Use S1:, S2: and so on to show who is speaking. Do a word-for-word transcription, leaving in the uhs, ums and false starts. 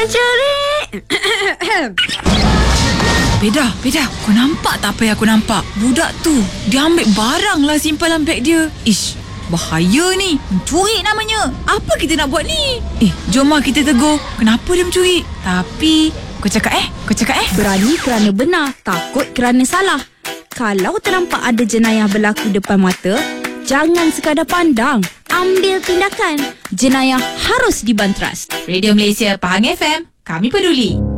S1: mencuri.
S2: Beda, Beda, kau nampak tak apa yang aku nampak? Budak tu, dia ambil barang lah simpanan beg dia. Ish, bahaya ni. Mencuri namanya. Apa kita nak buat ni? Eh, jom lah kita tegur. Kenapa dia mencuri? Tapi, kau cakap eh? Kau cakap eh?
S1: Berani kerana benar, takut kerana salah. Kalau ternampak ada jenayah berlaku depan mata, jangan sekadar pandang, ambil tindakan. Jenayah harus dibanteras.
S2: Radio Malaysia, Pahang F M, kami peduli.